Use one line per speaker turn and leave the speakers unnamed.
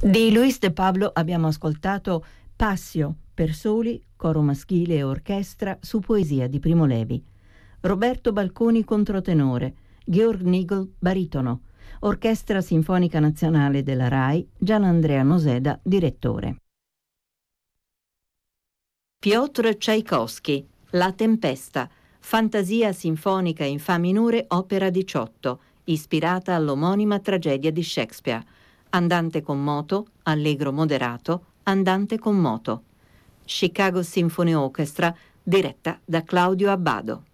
Di Luis de Pablo abbiamo ascoltato Passio per soli, coro maschile e orchestra su poesia di Primo Levi. Roberto Balconi controtenore, Georg Nigel baritono, Orchestra Sinfonica Nazionale della RAI, Gianandrea Noseda direttore. Piotr Tchaikovsky, La Tempesta, fantasia sinfonica in fa minore opera 18, ispirata all'omonima tragedia di Shakespeare. Andante con moto, allegro moderato, andante con moto. Chicago Symphony Orchestra, diretta da Claudio Abbado.